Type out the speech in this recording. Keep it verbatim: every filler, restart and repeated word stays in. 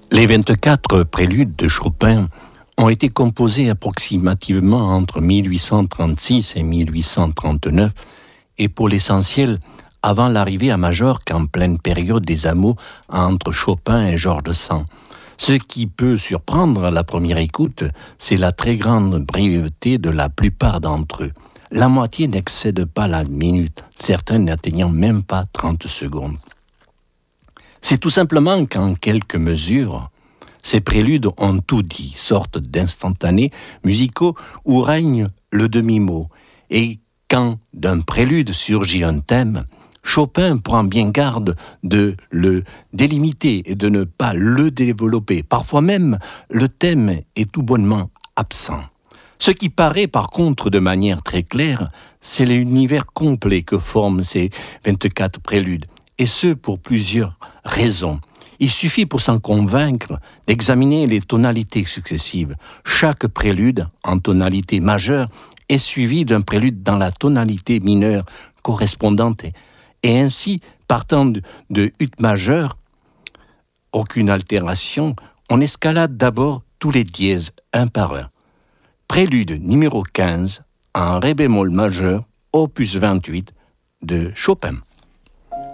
Les vingt-quatre préludes de Chopin ont été composés approximativement entre mille huit cent trente-six et mille huit cent trente-neuf et pour l'essentiel avant l'arrivée à Majorque en pleine période des hameaux entre Chopin et Georges Sand. Ce qui peut surprendre à la première écoute, c'est la très grande brièveté de la plupart d'entre eux. La moitié n'excède pas la minute, certains n'atteignant même pas trente secondes. C'est tout simplement qu'en quelques mesures, ces préludes ont tout dit, sorte d'instantanés musicaux où règne le demi-mot. Et quand d'un prélude surgit un thème, Chopin prend bien garde de le délimiter et de ne pas le développer. Parfois même, le thème est tout bonnement absent. Ce qui paraît par contre de manière très claire, c'est l'univers complet que forment ces vingt-quatre préludes. Et ce, pour plusieurs raisons. Il suffit pour s'en convaincre d'examiner les tonalités successives. Chaque prélude en tonalité majeure est suivi d'un prélude dans la tonalité mineure correspondante. Et ainsi, partant de, de ut majeur, aucune altération, on escalade d'abord tous les dièses un par un. Prélude numéro quinze en ré bémol majeur, opus vingt-huit de Chopin.